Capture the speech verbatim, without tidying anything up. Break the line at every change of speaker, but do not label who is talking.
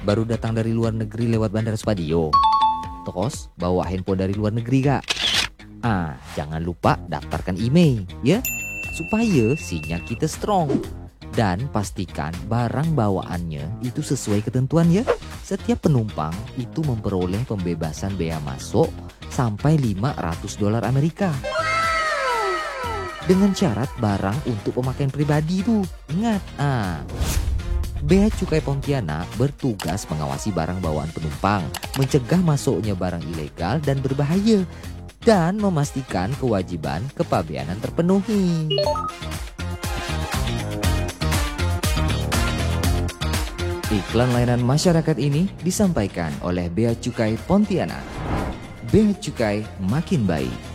baru datang dari luar negeri lewat Bandara Supadio. Terus bawa handphone dari luar negeri gak? Ah, jangan lupa daftarkan email ya, supaya sinyal kita strong. Dan pastikan barang bawaannya itu sesuai ketentuan ya. Setiap penumpang itu memperoleh pembebasan bea masuk sampai lima ratus dolar Amerika. Dengan syarat barang untuk pemakaian pribadi tuh. Ingat, ah. Bea Cukai Pontianak bertugas mengawasi barang bawaan penumpang, mencegah masuknya barang ilegal dan berbahaya, dan memastikan kewajiban kepabeanan terpenuhi. Iklan layanan masyarakat ini disampaikan oleh Bea Cukai Pontianak. Bea Cukai makin baik.